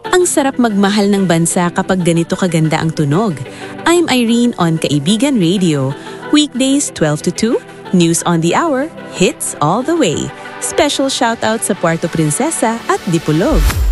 Ang sarap magmahal ng bansa kapag ganito kaganda ang tunog. I'm Irene on Kaibigan Radio. Weekdays 12 to 2, news on the hour, hits all the way. Special shoutout sa Puerto Princesa at Dipolog.